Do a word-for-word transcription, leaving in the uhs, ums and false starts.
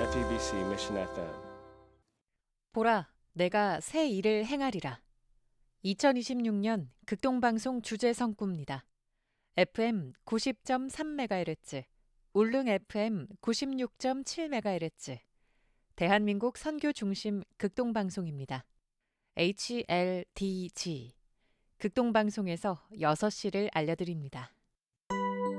에프이비씨 Mission 에프엠. 보라, 내가 새 일을 행하리라. 이천이십육 년 극동방송 주제 성구입니다. 에프엠 구십 점 삼 메가헤르츠, 울릉 에프엠 구십육 점 칠 메가헤르츠, 대한민국 선교 중심 극동방송입니다. 에이치엘디지, 극동방송에서 여섯 시를 알려드립니다.